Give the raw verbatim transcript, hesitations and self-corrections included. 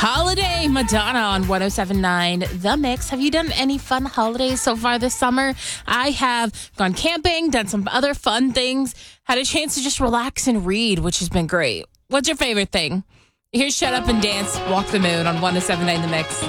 Holiday Madonna on one oh seven point nine The Mix. Have you done any fun holidays so far this summer? I have gone camping, done some other fun things, had a chance to just relax and read, which has been great. What's your favorite thing? Here's Shut Up and Dance, Walk the Moon on one oh seven point nine The Mix.